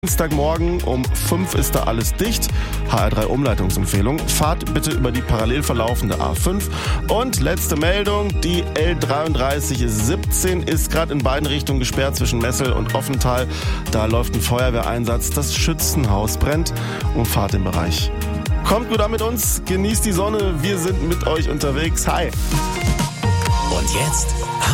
Dienstagmorgen um 5 ist da alles dicht. HR3 Umleitungsempfehlung. Fahrt bitte über die parallel verlaufende A5. Und letzte Meldung, die L3317 ist gerade in beiden Richtungen gesperrt zwischen Messel und Offental. Da läuft ein Feuerwehreinsatz. Das Schützenhaus brennt. Umfahrt den Bereich. Kommt gut an mit uns, genießt die Sonne. Wir sind mit euch unterwegs. Hi! Und jetzt